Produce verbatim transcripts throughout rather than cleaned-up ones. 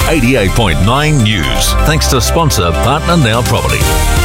eighty-eight point nine News. Thanks to sponsor Partner Now Property.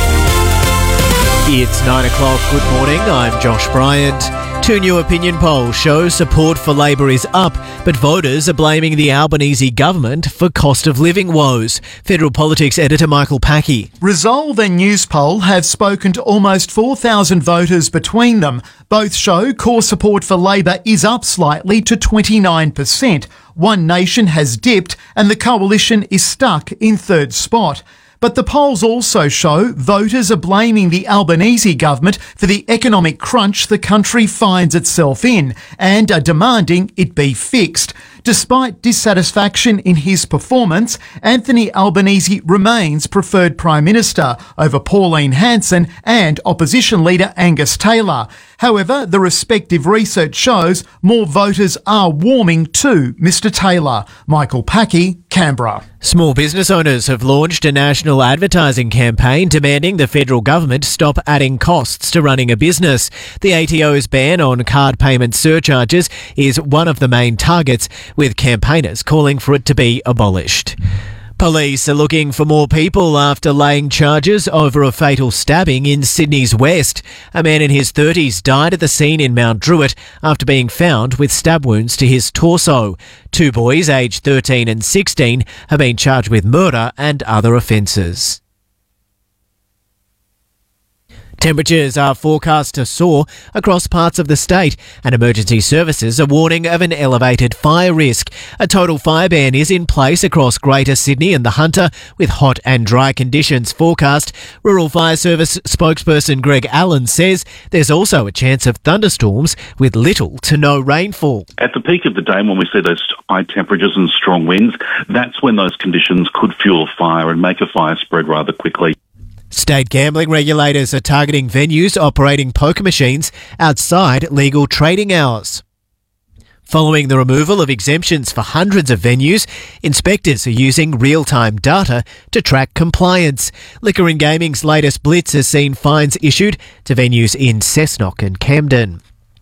It's nine o'clock. Good morning. I'm Josh Bryant. Two new opinion polls show support for Labor is up, but voters are blaming the Albanese government for cost of living woes. Federal Politics editor Michael Packey. Resolve and Newspoll have spoken to almost four thousand voters between them. Both show core support for Labor is up slightly to twenty-nine percent. One Nation has dipped and the coalition is stuck in third spot. But the polls also show voters are blaming the Albanese government for the economic crunch the country finds itself in and are demanding it be fixed. Despite dissatisfaction in his performance, Anthony Albanese remains preferred Prime Minister over Pauline Hanson and opposition leader Angus Taylor. However, the respective research shows more voters are warming to Mister Taylor. Michael Packey, Canberra. Small business owners have launched a national advertising campaign demanding the federal government stop adding costs to running a business. The A T O's ban on card payment surcharges is one of the main targets, with campaigners calling for it to be abolished. Police are looking for more people after laying charges over a fatal stabbing in Sydney's West. A man in his thirties died at the scene in Mount Druitt after being found with stab wounds to his torso. Two boys, aged thirteen and sixteen, have been charged with murder and other offences. Temperatures are forecast to soar across parts of the state, and emergency services are warning of an elevated fire risk. A total fire ban is in place across Greater Sydney and the Hunter, with hot and dry conditions forecast. Rural Fire Service spokesperson Greg Allen says there's also a chance of thunderstorms with little to no rainfall. At the peak of the day, when we see those high temperatures and strong winds, that's when those conditions could fuel a fire and make a fire spread rather quickly. State gambling regulators are targeting venues operating poker machines outside legal trading hours. Following the removal of exemptions for hundreds of venues, inspectors are using real-time data to track compliance. Liquor and Gaming's latest blitz has seen fines issued to venues in Cessnock and Camden.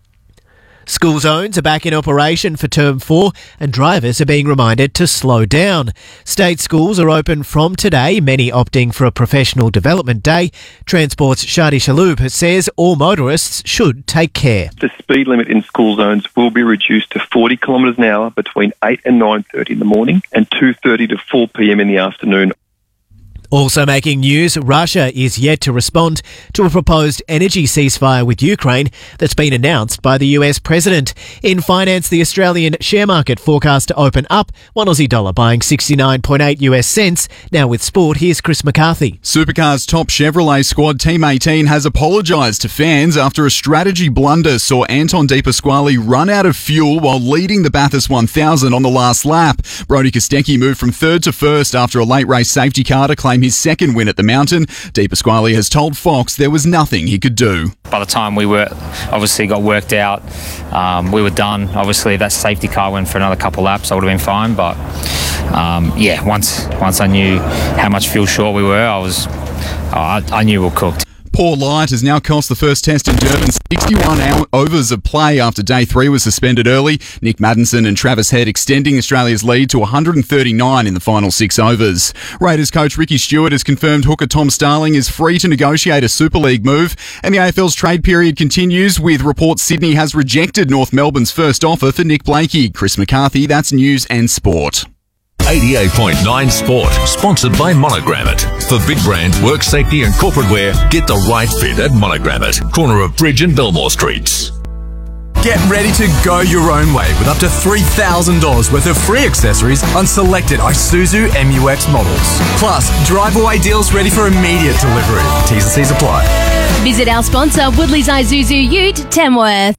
School zones are back in operation for term four and drivers are being reminded to slow down. State schools are open from today, many opting for a professional development day. Transport's Shadi Shaloub says all motorists should take care. The speed limit in school zones will be reduced to forty kilometres an hour between eight and nine thirty in the morning and two thirty to four p.m. in the afternoon. Also making news, Russia is yet to respond to a proposed energy ceasefire with Ukraine that's been announced by the U S president. In finance, the Australian share market forecast to open up, one Aussie dollar buying sixty-nine point eight US cents. Now with sport, here's Chris McCarthy. Supercars top Chevrolet squad Team eighteen has apologised to fans after a strategy blunder saw Anton De Pasquale run out of fuel while leading the Bathurst one thousand on the last lap. Brodie Kostecki moved from third to first after a late race safety car to claim his second win at the Mountain. De Pasquale has told Fox there was nothing he could do. By the time we were obviously got worked out, um, we were done. Obviously, if that safety car went for another couple laps, I would have been fine. But um, yeah, once once I knew how much fuel short we were, I was I, I knew we were cooked. Poor light has now cost the first test in Durban sixty-one hour overs of play after day three was suspended early. Nick Maddinson and Travis Head extending Australia's lead to one hundred thirty-nine in the final six overs. Raiders coach Ricky Stewart has confirmed hooker Tom Starling is free to negotiate a Super League move, and the A F L's trade period continues with reports Sydney has rejected North Melbourne's first offer for Nick Blakey. Chris McCarthy, that's News and Sport. eighty-eight point nine Sport, sponsored by Monogram It. For big brand, work safety and corporate wear, get the right fit at Monogram It, corner of Bridge and Belmore Streets. Get ready to go your own way with up to three thousand dollars worth of free accessories on selected Isuzu M U X models. Plus, drive-away deals ready for immediate delivery. T's and C's apply. Visit our sponsor, Woodley's Isuzu Ute, Tamworth.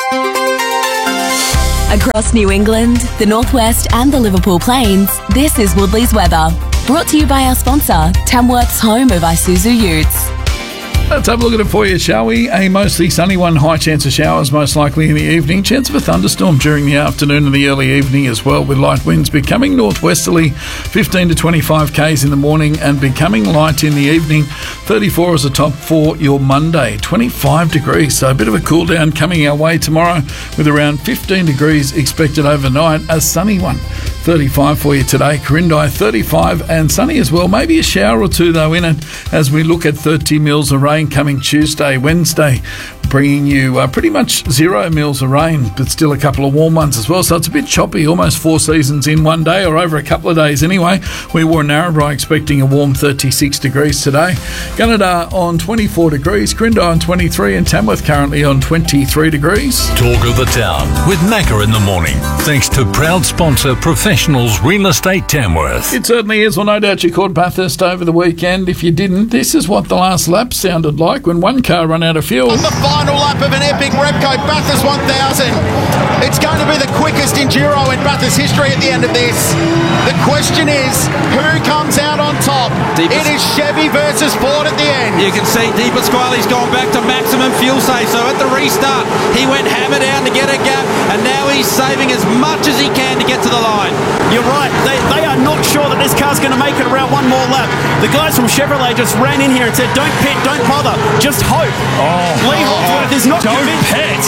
Across New England, the Northwest and the Liverpool Plains, this is Woodley's weather. Brought to you by our sponsor, Tamworth's home of Isuzu Utes. Let's have a look at it for you, shall we? A mostly sunny one, high chance of showers most likely in the evening. Chance of a thunderstorm during the afternoon and the early evening as well, with light winds becoming northwesterly, fifteen to twenty-five kays in the morning and becoming light in the evening. thirty-four is the top for your Monday, twenty-five degrees, so a bit of a cool down coming our way tomorrow with around fifteen degrees expected overnight, a sunny one. thirty-five for you today. Corindai thirty-five and sunny as well. Maybe a shower or two though in it as we look at thirty mils of rain coming Tuesday, Wednesday, bringing you uh, pretty much zero mils of rain, but still a couple of warm ones as well. So it's a bit choppy, almost four seasons in one day, or over a couple of days anyway. We were in Narrabri expecting a warm thirty-six degrees today. Gunnedah on twenty-four degrees, Corindai on twenty-three, and Tamworth currently on twenty-three degrees. Talk of the town with Macca in the morning. Thanks to proud sponsor Professionals Real Estate Tamworth. It certainly is. Well, no doubt you caught Bathurst over the weekend. If you didn't, this is what the last lap sounded like when one car ran out of fuel. On the final lap of an epic Repco Bathurst one thousand. It's going to be the quickest enduro in Bathurst history at the end of this. The question is, who comes out on top? Deepest. It is Chevy versus Ford at the end. You can see Di Pasquale's gone back to maximum fuel save. So at the restart, he went hammer down to get a gap, and now he's saving as much as he can to get to the line. You're right. They, they are not sure that this car's going to make it around one more lap. The guys from Chevrolet just ran in here and said, don't pit, don't bother, just hope. Oh, Lee Holdsworth is not don't convinced. pit.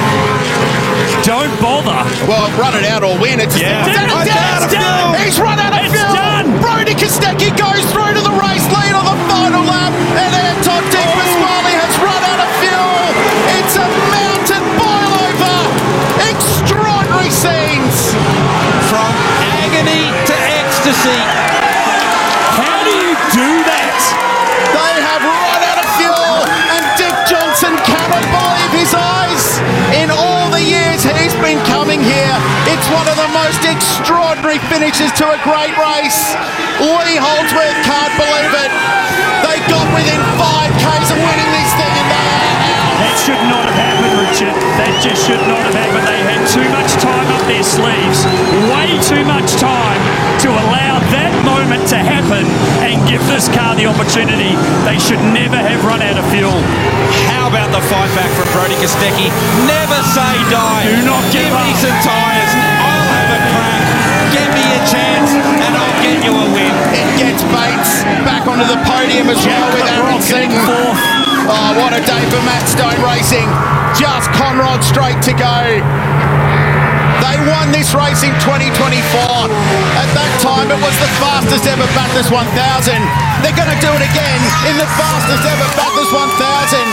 Don't bother. Well, run it out or win. It's yeah. It's, it's, it's, it's done. He's run out of it's fuel. Done. Brodie Kostecki goes through to the race lead on the final lap, and Anton Di Pasquale has run out of fuel. It's a mountain boil over. Extraordinary scenes. From agony to ecstasy. How do you do that? They have run out of fuel, and Dick Johnson cannot believe his eyes. In all the years he's been coming here, it's one of the most extraordinary finishes to a great race. Lee Holdsworth can't believe it. They got within five Ks of winning this thing, and they are out. That should not have happened, Richard. That just should not have happened. They had too much time up their sleeves. Way too much time to allow that moment to happen and give this car the opportunity. They should never have run out of fuel. How about the fight back from Brodie Kostecki? Never say die. Do not give, give up. me some tyres. I'll have a crack. Give me a chance and I'll get you a win. It gets Bates back onto the podium as well with Aaron Seaton. Oh, what a day for Matt Stone Racing. Just Conrod straight to go. They won this race in twenty twenty-four. At that time, it was the fastest ever Bathurst one thousand. They're going to do it again in the fastest ever Bathurst one thousand.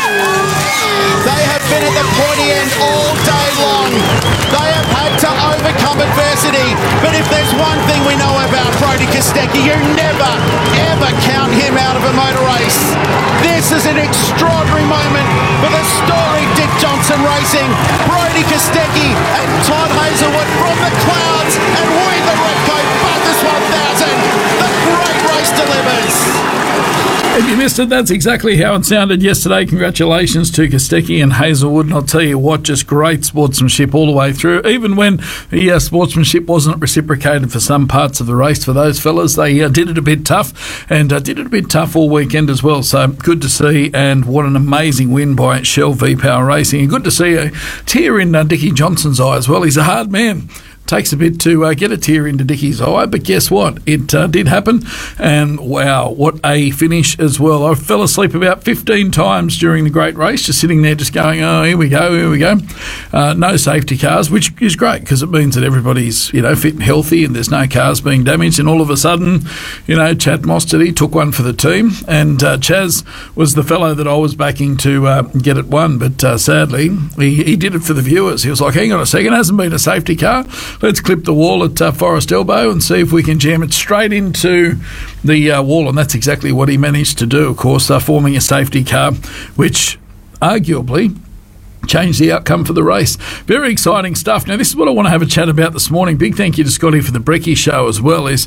They have been at the pointy end all day long. They have had to overcome adversity. But if there's one thing we know about Brodie Kostecki, you never, ever count him out of a motor race. This is an extraordinary moment for the story Dick Johnson Racing. Brodie Kostecki and Todd Hazelwood from the clouds, and we the Repco Bathurst one thousand. The great race delivers. If you missed it, that's exactly how it sounded yesterday. Congratulations to Kostecki and Hazelwood, and I'll tell you what, just great sportsmanship all the way through. Even when the uh, sportsmanship wasn't reciprocated for some parts of the race for those fellas, they uh, did it a bit tough, and uh, did it a bit tough all weekend as well. So good to see, and what an amazing win by Shell V-Power Racing. And good to see a tear in uh, Dickie Johnson's eye as well. He's a hard man. Takes a bit to uh, get a tear into Dickie's eye, but guess what? It uh, did happen, and wow, what a finish as well. I fell asleep about fifteen times during the great race, just sitting there just going, oh, here we go, here we go. Uh, no safety cars, which is great because it means that everybody's, you know, fit and healthy and there's no cars being damaged, and all of a sudden, you know, Chad Mostert took one for the team, and uh, Chaz was the fellow that I was backing to uh, get it won, but uh, sadly, he, he did it for the viewers. He was like, hang on a second, hasn't been a safety car. Let's clip the wall at uh, Forest Elbow and see if we can jam it straight into the uh, wall, and that's exactly what he managed to do, of course, uh, forming a safety car, which arguably changed the outcome for the race. Very exciting stuff. Now, this is what I want to have a chat about this morning. Big thank you to Scotty for the Brekkie show as well. Is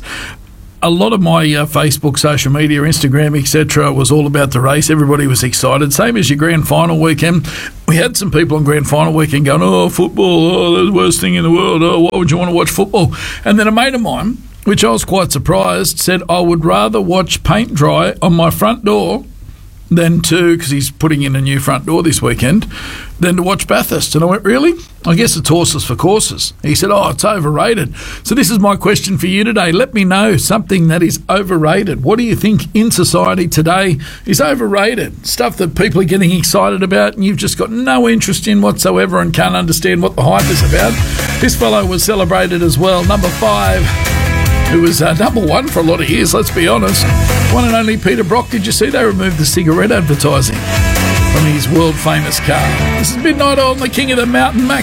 a lot of my uh, Facebook, social media, Instagram, et cetera was all about the race. Everybody was excited. Same as your grand final weekend. We had some people on grand final weekend going, oh, football, oh, the worst thing in the world. Oh, why would you want to watch football? And then a mate of mine, which I was quite surprised, said, I would rather watch paint dry on my front door than to, because he's putting in a new front door this weekend, than to watch Bathurst. And I went, really? I guess it's horses for courses. He said, oh, it's overrated. So this is my question for you today. Let me know something that is overrated. What do you think in society today is overrated? Stuff that people are getting excited about and you've just got no interest in whatsoever and can't understand what the hype is about. This fellow was celebrated as well. Number five, who was uh, number one for a lot of years, let's be honest. One and only Peter Brock. Did you see they removed the cigarette advertising from his world-famous car? This is Midnight on the King of the Mountain, Mac